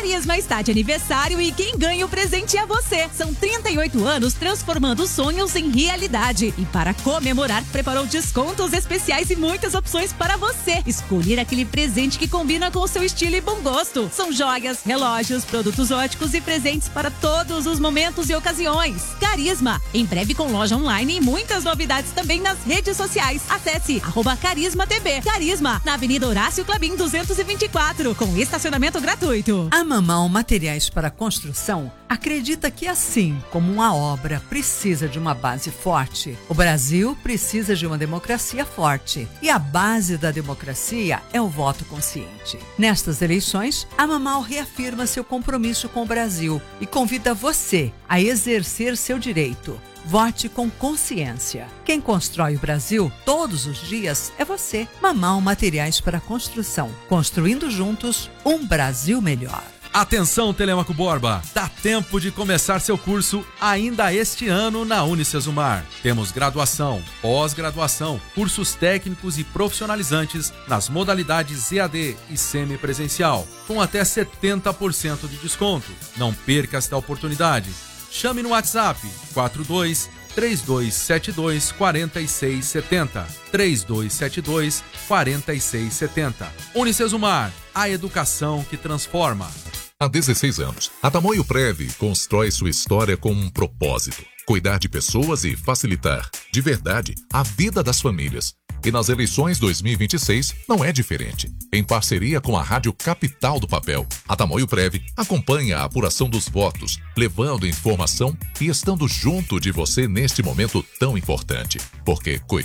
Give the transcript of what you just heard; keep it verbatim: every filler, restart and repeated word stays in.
Carisma está de aniversário e quem ganha o presente é você. São trinta e oito anos transformando sonhos em realidade. E para comemorar, preparou descontos especiais e muitas opções para você escolher aquele presente que combina com o seu estilo e bom gosto. São joias, relógios, produtos óticos e presentes para todos os momentos e ocasiões. Carisma, em breve com loja online e muitas novidades também nas redes sociais. Acesse arroba Carisma T V. Carisma, na Avenida Horácio Clabin duzentos e vinte e quatro, com estacionamento gratuito. A Mamão Materiais para Construção acredita que assim como uma obra precisa de uma base forte, o Brasil precisa de uma democracia forte. E a base da democracia é o voto consciente. Nestas eleições, a Mamão reafirma seu compromisso com o Brasil e convida você a exercer seu direito. Vote com consciência. Quem constrói o Brasil todos os dias é você. Mamão Materiais para Construção. Construindo juntos um Brasil melhor. Atenção, Telêmaco Borba! Dá tempo de começar seu curso ainda este ano na Unicesumar. Temos graduação, pós-graduação, cursos técnicos e profissionalizantes nas modalidades E A D e semipresencial, com até setenta por cento de desconto. Não perca esta oportunidade. Chame no WhatsApp quatro dois três dois sete dois quatro seis sete zero, três dois sete dois quatro seis sete zero. Unicesumar, a educação que transforma. Há dezesseis anos, a Tamoio Prev constrói sua história com um propósito: cuidar de pessoas e facilitar, de verdade, a vida das famílias. E nas eleições dois mil e vinte e seis não é diferente. Em parceria com a Rádio Capital do Papel, a Tamoio Prev acompanha a apuração dos votos, levando informação e estando junto de você neste momento tão importante. Porque